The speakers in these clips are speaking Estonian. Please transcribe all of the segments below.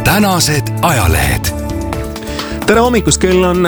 tänased ajalehed. Tere hommikust, kell on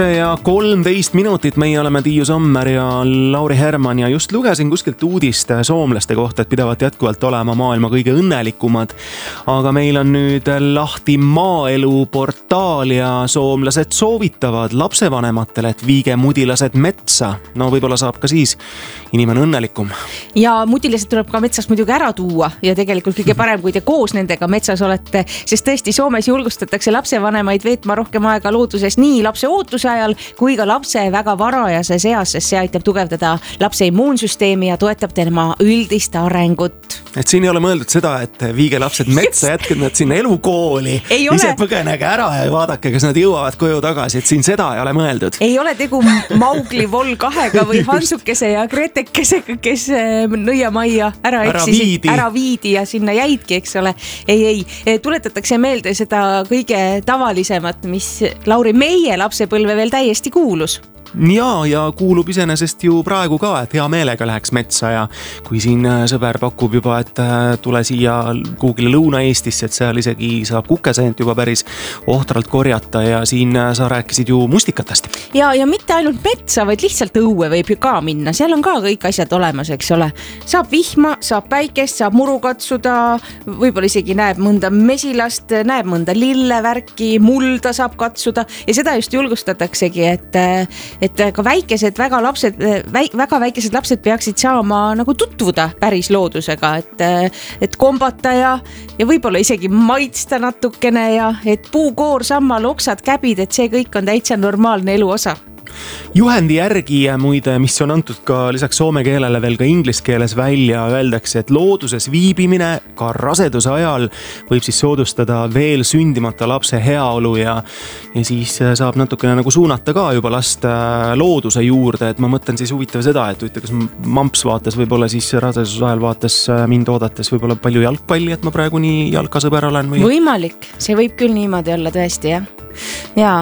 7:13. Meie oleme Tiiu Sommer ja Lauri Herman ja just lugesin kuskilt uudist soomlaste kohta, et pidavat jätkuvalt olema maailma kõige õnnelikumad. Aga meil on nüüd lahti maaeluportaal ja soomlased soovitavad lapsevanematele, et viige mudilased metsa. No võib-olla saab ka siis inimene õnnelikum. Ja mudilased tuleb ka metsast muidugi ära tuua ja tegelikult kõige parem, kui te koos nendega metsas olete, sest tõesti Soomes julgustatakse lapsevanemaid veetma rohkem aega looduses nii lapse ootuse ajal kui ka lapse väga varajases eas, sest see aitab tugevdada lapse immuunsüsteemi ja toetab tema üldist arengut. Et siin ei ole mõeldud seda, et viige lapsed metsa, jätke nad sinna elukooli, ise põgenege ära ja vaadake, kas nad jõuavad koju tagasi, et siin seda ei ole mõeldud. Ei ole tegu Maugli Vol 2-ga või Hansukese ja Gretekesega, kes nõiamajja ära viidi ja sinna jäidki, eks ole. Ei, tuletatakse meelde seda kõige tavalisemat, mis Lauri meie lapsepõlve veel täiesti kuulus. Ja kuulub iseenesest ju praegu ka, et hea meelega läheks metsa ja kui siin sõber pakub juba, et tule siia kuugile Lõuna-Eestisse, et seal isegi saab kukeseent juba päris ohtralt korjata ja siin sa rääkisid ju mustikatest. Ja mitte ainult metsa, vaid lihtsalt õue võib ju ka minna, seal on ka kõik asjad olemas, eks ole. Saab vihma, saab päikest, saab muru katsuda, võib-olla isegi näeb mõnda mesilast, näeb mõnda lillevärki, mulda saab katsuda ja seda just julgustataksegi, et ka väga väikesed lapsed peaksid saama nagu tutvuda päris loodusega, et kombata ja võib-olla isegi maitsta natukene ja et puukoor, sammal, oksad, käbid, et see kõik on täitsa normaalne elu osa. Juhendi järgi muide, mis on antud ka lisaks soome keelele veel ka inglise keeles välja, öeldakse, et looduses viibimine ka raseduse ajal võib siis soodustada veel sündimata lapse heaolu ja siis saab natukene nagu suunata ka juba last looduse juurde, et ma mõtlen siis huvitav seda, et kas mamps vaatas võib-olla siis raseduse ajal vaatas mind oodates võib-olla palju jalgpalli, et ma praegu nii jalkasõber olen või? Võimalik, see võib küll niimoodi olla tõesti, jah.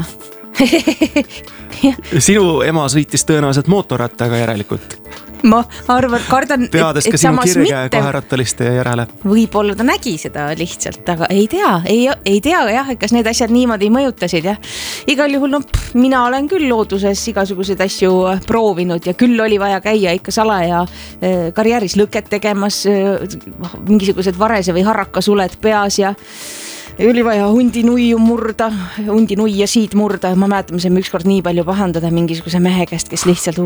Sinu ema sõitis tõenäoliselt mootorrattaga järelikult. Ma arvan, kardan, teades ka sinu kirge kaherattaliste järele. Võib-olla ta nägi seda lihtsalt, aga ei tea jah, kas need asjad niimoodi mõjutasid. Ja. Igal juhul, mina olen küll looduses igasuguseid asju proovinud ja küll oli vaja käia ikka salaja karjääris lõket tegemas, mingisugused varese või harrakasuled peas ja oli vaja hundinuiu murda, hundinuia siid murda. Ma mäletan, me ükskord nii palju pahandada mingisuguse mehe käest, kes lihtsalt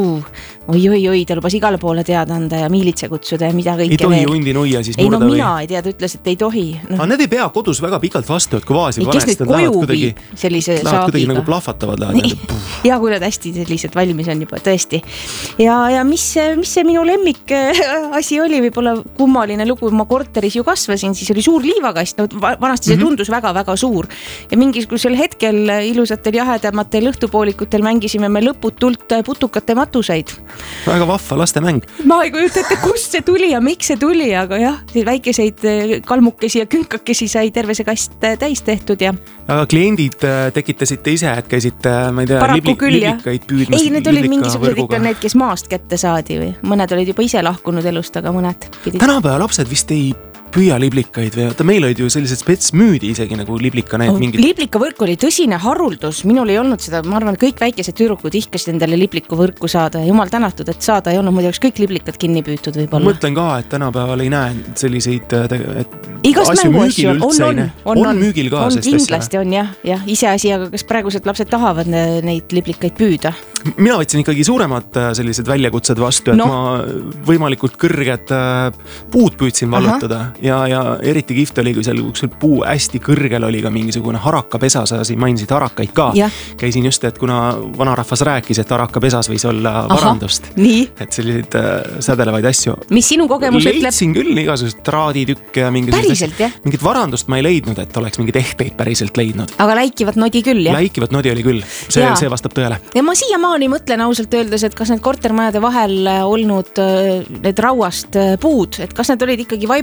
oi, ta lubas igale poole teada anda ja miilitse kutsuda ja mida kõike veel. Ei tohi hundinuia siis murda või? Mina ei tea, ta ütles, et ei tohi. Aga need ei pea kodus väga pikalt vastu, et kui vaasi valestad, lähevad kuidagi nagu plahvatavad. Ja kui nad hästi sellised valmis on juba, tõesti. Ja mis see minu lemmik asi oli, võib-olla kummaline lugu, ma korteris ju kasvasin, siis oli suur liivakast, vanasti see tundus väga-väga suur ja mingisugusel hetkel ilusatel jahedamatel õhtupoolikutel mängisime me lõputult putukate matuseid. Väga vahva lastemäng. Ma ei kujuta ette, kust see tuli ja miks see tuli, aga jah, väikeseid kalmukesi ja künkakesi sai terve see kast täis tehtud ja. Aga kliendid tekitasite ise, et käisite, ma ei tea, liblikaid püüdmas. Ei, need olid mingisugused ikka need, kes maast kätte saadi või mõned olid juba ise lahkunud elust, aga mõned pidid. Tänapäeva lapsed vist ei püüa liblikaid või, meil olid ju sellised spetsmüüdi isegi nagu liblika need mingid. Liblikavõrk oli tõsine haruldus, minul ei olnud seda, ma arvan, et kõik väikesed tüürukud ihkasid endale liblikavõrku saada ja jumal tänatud, et saada ei olnud, muidu oleks kõik liblikad kinni püütud võib-olla. Mõtlen ka, et tänapäeval ei näe selliseid asju müügil üldse ei näe. On müügil ka. On kindlasti on jah, ise asi, aga kas praegused lapsed tahavad neid liblikaid püüda? Mina võtsin ikkagi suuremad sellised väljakutsed vastu, et ma võimalikult kõrged puud püüdsin vallutada ja eriti kihvt oli, kui seal puu hästi kõrgel oli ka mingisugune harakapesa, sa siin mainisid harakaid ka. Käisin just, et kuna vanarahvas rääkis, et harakapesas võis olla varandust. Et selliseid sädelevaid asju. Mis sinu kogemus ütleb? Leidsin küll igasugused traaditükke ja mingit varandust ma ei leidnud, et oleks mingid ehpeid päriselt leidnud. Aga läikivat nodi küll, jah? Läikivat nodi oli küll, see vastab tõele. Ja ma siiamaani mõtlen ausalt öeldes, et kas need kortermajade vahel olnud need rauast puud, et kas need olid ikkagi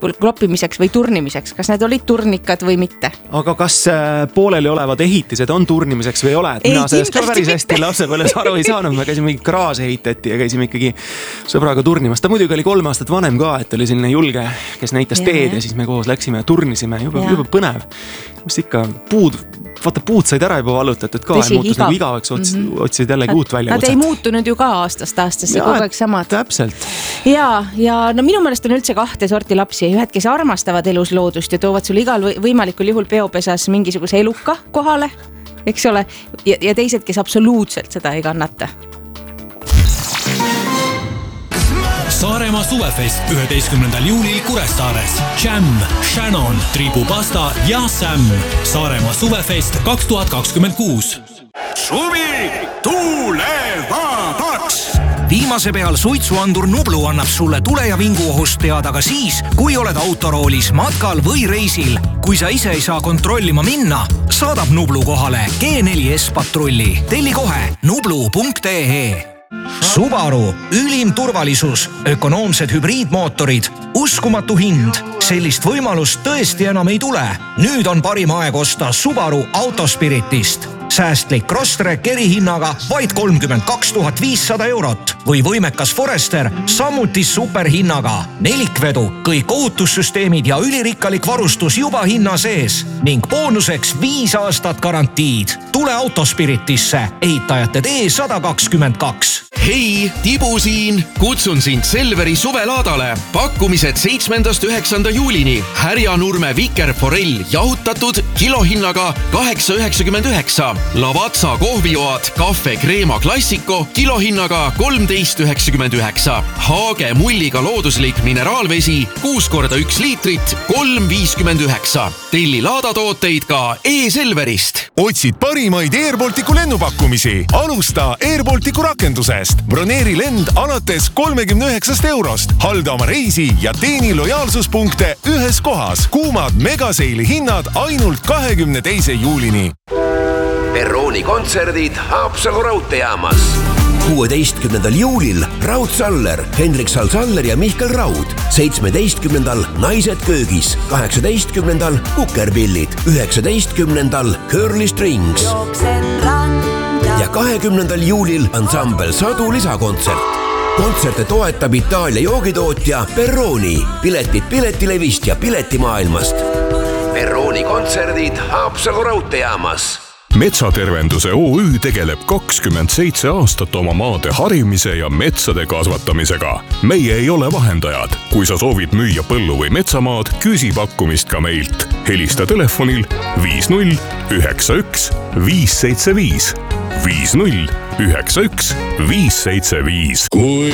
kloppimiseks või turnimiseks, kas need olid turnikad või mitte. Aga kas pooleli olevad ehitised on turnimiseks või ei ole? Et mina sellest ka päris hästi lapsepõlves aru ei saanud, me käisime mingi kraase ehitati ja käisime ikkagi sõbraga turnimas. Ta muidugi oli 3 aastat vanem ka, et oli selline julge, kes näitas teed ja siis me koos läksime ja turnisime, juba põnev. Mis ikka puud said ära juba vallutatud ka, muutus nagu igavaks, otsisid jällegi uut välja. Nad ei muutunud ju ka aastast aastasse, kogu aeg samad. Täpselt. Ja no minu meelest on üldse 2 sorti lapsi, ühed, kes armastavad elus loodust ja toovad sul igal võimalikul juhul peopesas mingisuguse eluka kohale, eks ole, ja teised, kes absoluutselt seda ei kannata. Saaremaa suvefest 11. juunil Kuressaares. Jam, Shannon, Tribupasta ja Sam. Saaremaa suvefest 2026. Suvi tulevadaks! Viimase peal suitsuandur Nublu annab sulle tule- ja vinguohust teada ka siis, kui oled autoroolis, matkal või reisil. Kui sa ise ei saa kontrollima minna, saadab Nublu kohale G4S patrulli. Telli kohe nublu.ee. Subaru, ülim turvalisus, ökonoomsed hübriidmootorid, uskumatu hind. Sellist võimalust tõesti enam ei tule. Nüüd on parim aeg osta Subaru Autospiritist. Säästlik Crosstrek erihinnaga vaid 32 500 eurot või võimekas Forester samuti superhinnaga. Nelikvedu, kõik ohutussüsteemid ja ülirikkalik varustus juba hinna sees ning boonuseks 5 aastat garantiid. Tule Autospiritisse, ehitajate tee 122. Hei, Tibu siin! Kutsun sind Selveri suvelaadale. Pakkumised 7.–9. juulini. Härjanurme vikerforell jahutatud kilohinnaga 8,99. Lavazza kohvioad Cafe Crema Classico kilohinnaga 13,99. Haage mulliga looduslik mineraalvesi 6x1 liitrit 3,59. Telli laadatooteid ka e-Selverist. Otsid parimaid Airbalticu lennupakkumisi. Alusta Airbalticu rakendusest. Broneeri lend alates 39 eurost. Halda oma reisi ja teeni lojaalsuspunkte ühes kohas. Kuumad megaseili hinnad ainult 22. juulini. Perrooni kontserdid Haapsalu raudteejaamas. 16. juulil Raud Saller, Hendrik Saller ja Mihkel Raud. 17. Naised köögis. 18. Kukerpillid. 19. Curly Strings. Ja 20. juulil ansambel Sadu lisakontsert. Kontserte toetab Itaalia joogitootja Perrooni. Piletid Piletilevist ja Piletimaailmast. Perrooni kontserdid Haapsalu raudteejaamas. Metsatervenduse OÜ tegeleb 27 aastat oma maade harimise ja metsade kasvatamisega. Meie ei ole vahendajad. Kui sa soovid müüa põllu või metsamaad, küsi pakkumist ka meilt. Helista telefonil 50 91 575. 50 91 575.